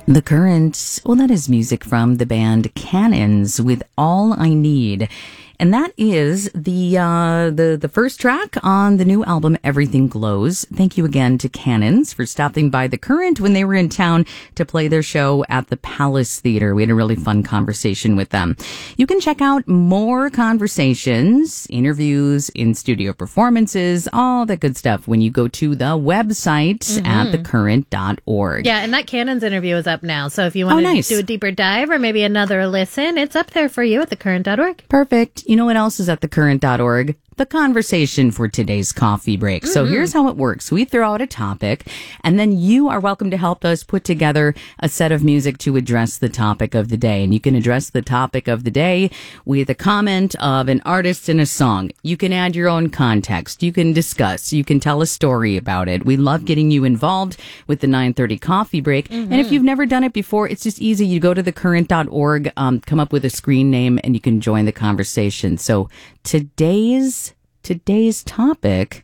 The Current, well, that is music from the band Cannons with All I Need. And that is the first track on the new album, Everything Glows. Thank you again to Cannons for stopping by The Current when they were in town to play their show at the Palace Theater. We had a really fun conversation with them. You can check out more conversations, interviews, in-studio performances, all that good stuff when you go to the website at thecurrent.org. Yeah, and that Cannons interview is up now. So if you want to do a deeper dive or maybe another listen, it's up there for you at thecurrent.org. Perfect. You know what else is at thecurrent.org? The conversation for today's coffee break. So here's how it works. We throw out a topic, and then you are welcome to help us put together a set of music to address the topic of the day. And you can address the topic of the day with a comment of an artist and a song. You can add your own context. You can discuss. You can tell a story about it. We love getting you involved with the 9:30 coffee break. And if you've never done it before, it's just easy. You go to thecurrent.org, come up with a screen name, and you can join the conversation. So today's topic,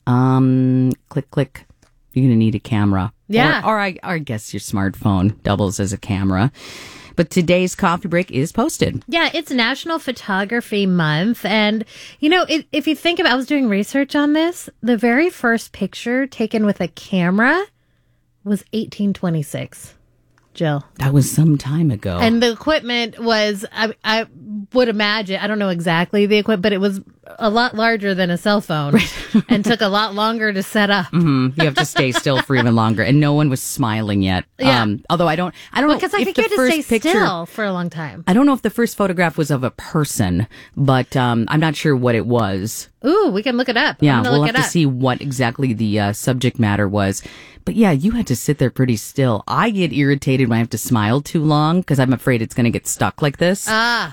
click. You're going to need a camera. Yeah. Or I guess your smartphone doubles as a camera. But today's coffee break is posted. Yeah, it's National Photography Month. And, you know, if you think about, I was doing research on this, the very first picture taken with a camera was 1826. Jill. That was some time ago. And the equipment was, I would imagine, I don't know exactly the equipment, but it was a lot larger than a cell phone and took a lot longer to set up. You have to stay still for even longer. And no one was smiling yet. Yeah. Although I don't know. Because I think you had to stay still for a long time. I don't know if the first photograph was of a person, but I'm not sure what it was. Ooh, we can look it up. Yeah, we'll have to see what exactly the subject matter was. But yeah, you had to sit there pretty still. I get irritated when I have to smile too long because I'm afraid it's going to get stuck like this.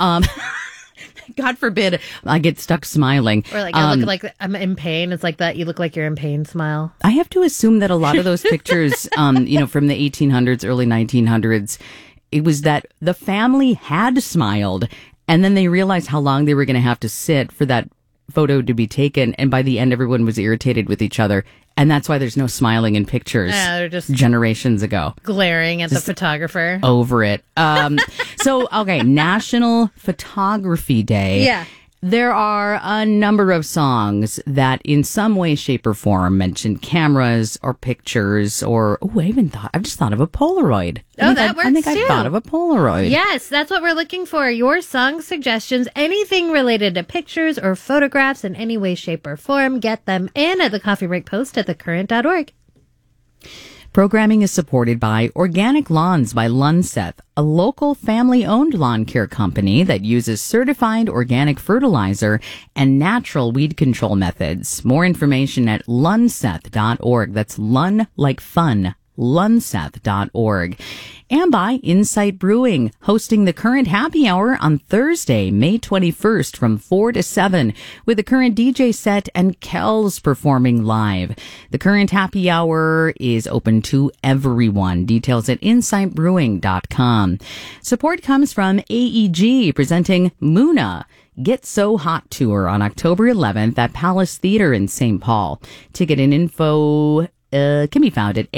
God forbid I get stuck smiling. Or like I look like I'm in pain. It's like that. You look like you're in pain smile. I have to assume that a lot of those pictures, from the 1800s, early 1900s, it was that the family had smiled and then they realized how long they were going to have to sit for that photo to be taken. And by the end, everyone was irritated with each other. And that's why there's no smiling in pictures. Yeah, they're just generations ago. Glaring at the photographer. Over it. Okay, National Photography Day. Yeah. There are a number of songs that in some way, shape, or form mention cameras or pictures or, I've just thought of a Polaroid. That works I think too. I thought of a Polaroid. Yes, that's what we're looking for. Your song suggestions, anything related to pictures or photographs in any way, shape, or form, get them in at the Coffee Break Post at thecurrent.org. Programming is supported by Organic Lawns by Lunseth, a local family-owned lawn care company that uses certified organic fertilizer and natural weed control methods. More information at lunseth.org. That's Lun like fun. lunseth.org. And by Insight Brewing, hosting the Current Happy Hour on Thursday, May 21st from 4 to 7 with the Current DJ set and Kells performing live. The Current Happy Hour is open to everyone. Details at insightbrewing.com. Support comes from AEG presenting Muna Get So Hot Tour on October 11th at Palace Theater in St. Paul. Ticket and info can be found at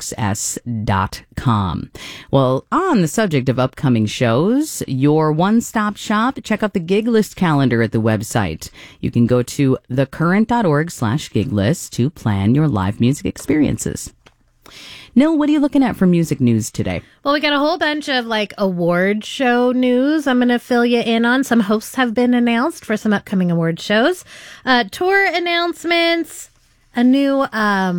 axs.com. Well, on the subject of upcoming shows, your one-stop shop, check out the gig list calendar at the website. You can go to thecurrent.org/gig list to plan your live music experiences. Nil, what are you looking at for music news today? Well, we got a whole bunch of award show news I'm going to fill you in on. Some hosts have been announced for some upcoming award shows. Tour announcements, a new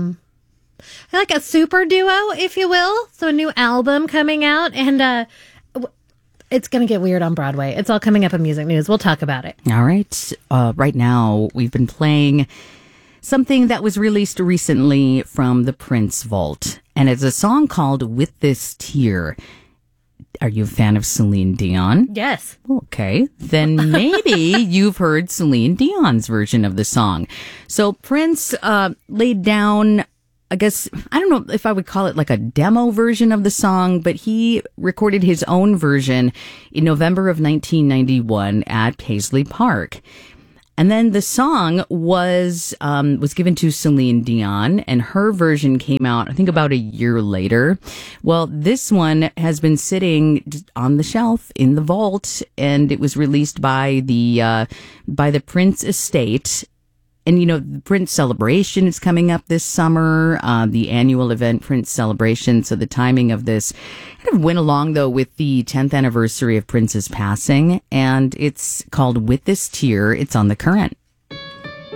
like a super duo, if you will. So a new album coming out, and it's going to get weird on Broadway. It's all coming up in music news. We'll talk about it. All right. Right now, we've been playing something that was released recently from the Prince Vault, and it's a song called With This Tear. Are you a fan of Celine Dion? Yes. Okay. Then maybe you've heard Celine Dion's version of the song. So Prince laid down, I guess, I don't know if I would call it like a demo version of the song, but he recorded his own version in November of 1991 at Paisley Park. And then the song was given to Celine Dion, and her version came out, I think, about a year later. Well, this one has been sitting on the shelf in the vault, and it was released by the Prince estate. And, the Prince Celebration is coming up this summer, the annual event, Prince Celebration. So the timing of this kind of went along, though, with the 10th anniversary of Prince's passing. And it's called With This Tear. It's on The Current.